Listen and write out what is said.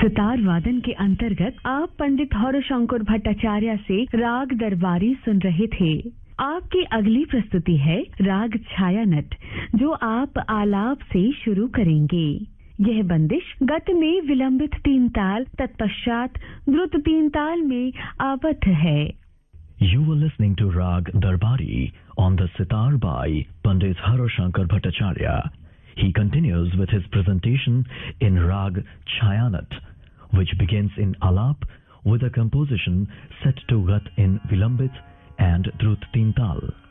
सितार वादन के अंतर्गत आप पंडित हौरशंकर भट्टाचार्य से राग दरबारी सुन रहे थे। आपकी अगली प्रस्तुति है राग छायानट, जो आप आलाप से शुरू करेंगे। यह बंदिश गत में विलंबित 3 ताल तत्पश्चात द्रुत 3 ताल में आबद्ध है। You were listening to Rag Darbari on the sitar by Pandit Harashankar Bhattacharya. He continues with his presentation in Rag Chayanat, which begins in Alap with a composition set to Gat in Vilambit and Drut Teen Tal.